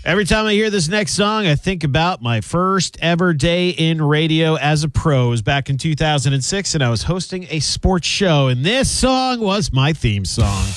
Every time I hear this next song, I think about my first ever day in radio as a pro. It was back in 2006, and I was hosting a sports show, and this song was my theme song.